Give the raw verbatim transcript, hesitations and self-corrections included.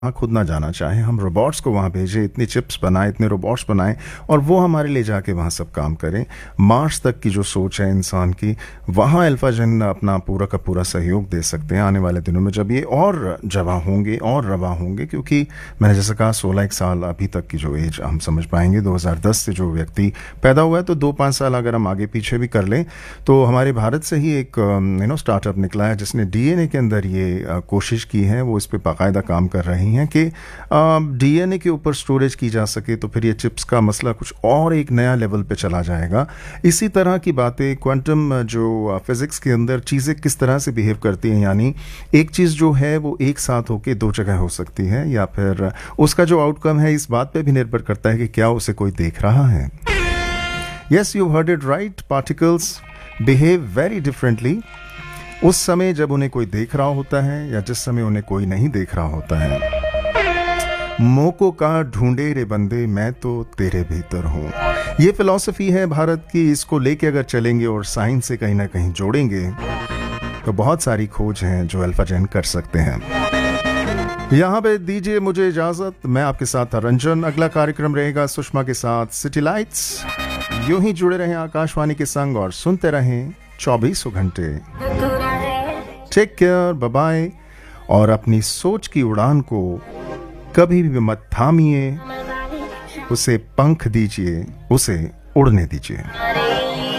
वहाँ खुद ना जाना चाहें, हम रोबोट्स को वहाँ भेजें, इतनी चिप्स बनाएं, इतने रोबोट्स बनाएं और वो हमारे लिए जाके वहाँ सब काम करें। मार्स तक की जो सोच है इंसान की, वहाँ अल्फाजन अपना पूरा का पूरा सहयोग दे सकते हैं आने वाले दिनों में, जब ये और जवां होंगे और रवा होंगे। क्योंकि मैंने जैसे कहा सोलह एक साल अभी तक की जो एज हम समझ पाएंगे, दो हज़ार दस से जो व्यक्ति पैदा हुआ है, तो दो पाँच साल अगर हम आगे पीछे भी कर लें तो हमारे भारत से ही एक यू नो स्टार्टअप निकला है जिसने डीएनए के अंदर ये आ, कोशिश की है, वो इस पर बाकायदा काम कर रही हैं कि डीएनए के ऊपर स्टोरेज की जा सके, तो फिर ये चिप्स का मसला कुछ और एक नया लेवल पे चला जाएगा। इसी तरह की बातें क्वांटम जो फिजिक्स के अंदर चीज़ें किस तरह से बिहेव करती हैं, यानी एक चीज़ जो है वो एक साथ होके दो जगह हो सकती है, या फिर उसका जो आउटकम है इस बात पे भी निर्भर करता है कि क्या उसे कोई देख रहा है। Yes, you heard it right, particles behave very differently उस समय जब उन्हें कोई देख रहा होता है या जिस समय उन्हें कोई नहीं देख रहा होता है। मोको का ढूंढे रे बंदे, मैं तो तेरे भीतर हूँ, ये फिलॉसफी है भारत की। इसको लेके अगर चलेंगे और साइंस से कहीं ना कहीं जोड़ेंगे तो बहुत सारी खोज हैं जो अल्फाजन कर सकते हैं। यहाँ पे दीजिए मुझे इजाजत, मैं आपके साथ था रंजन। अगला कार्यक्रम रहेगा सुषमा के साथ सिटी लाइट्स। यूं ही जुड़े रहें आकाशवाणी के संग और सुनते रहें चौबीसों घंटे। Take care, bye bye. और अपनी सोच की उड़ान को कभी भी मत थामिए, उसे पंख दीजिए, उसे उड़ने दीजिए।